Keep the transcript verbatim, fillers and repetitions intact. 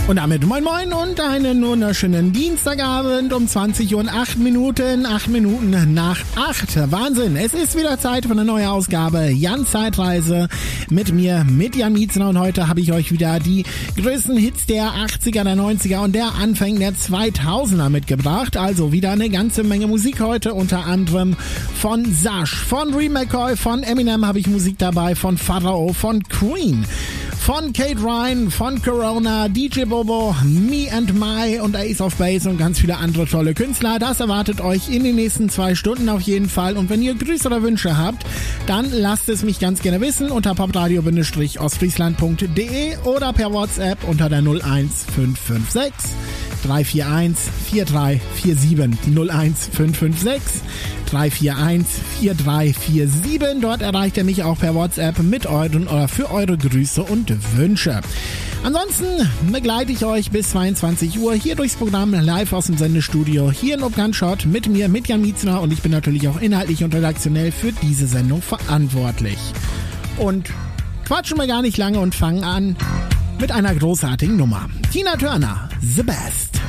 Und damit moin moin und einen wunderschönen Dienstagabend um zwanzig Uhr und acht Minuten, acht Minuten nach acht. Wahnsinn, es ist wieder Zeit für eine neue Ausgabe Jan Zeitreise mit mir, mit Jan Mietzner, und heute habe ich euch wieder die größten Hits der achtziger, der neunziger und der Anfänge der zweitausender mitgebracht. Also wieder eine ganze Menge Musik heute, unter anderem von Sash, von Reem McCoy, von Eminem habe ich Musik dabei, von Pharao, von Queen, von Kate Ryan, von Corona, D J Bobo, Me and My und Ace of Base und ganz viele andere tolle Künstler. Das erwartet euch in den nächsten zwei Stunden auf jeden Fall. Und wenn ihr Grüße oder Wünsche habt, dann lasst es mich ganz gerne wissen unter popradio-ostfriesland punkt de oder per WhatsApp unter der null eins fünf fünf sechs drei vier eins vier drei vier sieben. Die null eins fünf fünf sechs drei vier eins vier drei vier sieben. Dort erreicht ihr mich auch per WhatsApp mit euren oder für eure Grüße und Wünsche. Ansonsten begleite ich euch bis zweiundzwanzig Uhr hier durchs Programm live aus dem Sendestudio hier in Obganschott mit mir, mit Jan Mietzner, und ich bin natürlich auch inhaltlich und redaktionell für diese Sendung verantwortlich. Und quatschen wir gar nicht lange und fangen an mit einer großartigen Nummer. Tina Turner, The Best.